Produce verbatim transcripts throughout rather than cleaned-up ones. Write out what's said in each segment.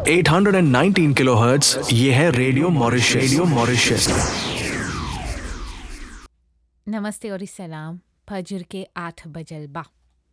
आठ सौ उन्नीस किलोहर्ट्ज, ये है रेडियो मॉरिशस। Radio Mauritius. नमस्ते और सलाम। फजर के आठ बजल बा।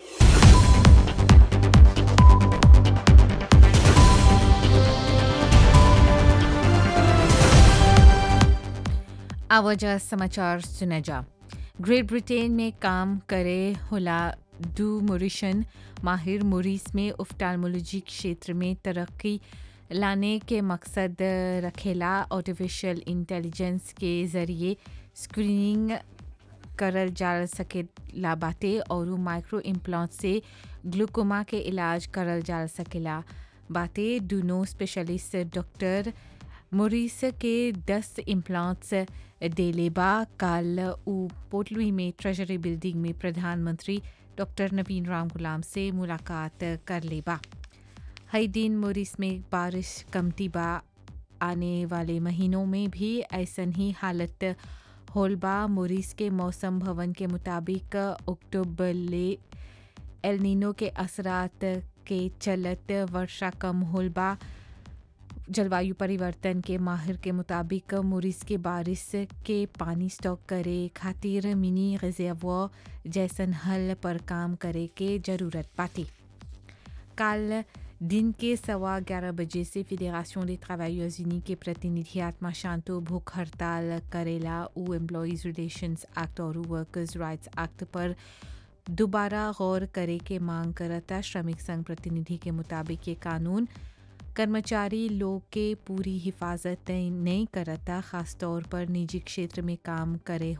आवाजा समाचार सुना जा। ग्रेट ब्रिटेन में काम करे होला दू मोरिशन माहिर मोरिस में ऑफ्थाल्मोलॉजी क्षेत्र में तरक्की लाने के मकसद रखेला आर्टिफिशियल इंटेलिजेंस के ज़रिए स्क्रीनिंग करल जा सकेला बाटे और माइक्रो इम्प्लांट से ग्लूकोमा के इलाज करल जा सकेला बाटे। दोनों स्पेशलिस्ट डॉक्टर मोरिस के दस इम्प्लांट्स देलेबा। कल उ पोटलुई में ट्रेजरी बिल्डिंग में प्रधानमंत्री डॉक्टर नवीन राम गुलाम से मुलाकात कर लेबा। हई दिन मोरिस में बारिश कमती बा। आने वाले महीनों में भी ऐसन ही हालत होलबा। मोरिस के मौसम भवन के मुताबिक अक्टूबर ले एल नीनो के असरात के चलत वर्षा कम होलबा। जलवायु परिवर्तन के माहिर के मुताबिक मोरिस के बारिश के पानी स्टॉक करे खातिर मिनी रिजर्वोयर जैसन हल पर काम करे के जरूरत बाटे। कल दिन के सवा ग्यारह बजे से फेडरेशन des travailleurs unis के प्रतिनिधि आत्मा शांतो भूख हड़ताल करेला। उ एम्प्लॉयज़ रिलेशंस एक्ट और वर्कर्स राइट्स एक्ट पर दोबारा गौर करे के मांग करता। श्रमिक संघ प्रतिनिधि के मुताबिक ये कानून कर्मचारी लोग के पूरी हिफाजत नहीं करता, खासतौर पर निजी क्षेत्र में काम करे